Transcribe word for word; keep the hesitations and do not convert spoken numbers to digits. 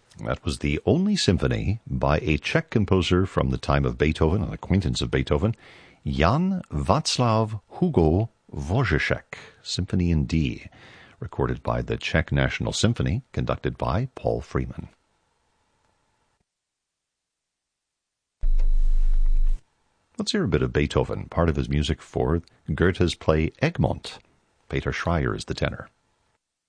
That was the only symphony by a Czech composer from the time of Beethoven, an acquaintance of Beethoven, Jan Václav Hugo Wojciech, Symphony in D, recorded by the Czech National Symphony, conducted by Paul Freeman. Let's hear a bit of Beethoven, part of his music for Goethe's play Egmont. Peter Schreier is the tenor.